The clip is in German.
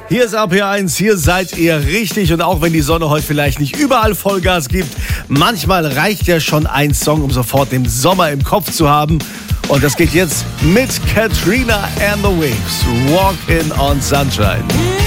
Hier ist RPR1, hier seid ihr richtig. Und auch wenn die Sonne heute vielleicht nicht überall Vollgas gibt, manchmal reicht ja schon ein Song, um sofort den Sommer im Kopf zu haben. Und das geht jetzt mit Katrina and the Waves, Walking on Sunshine.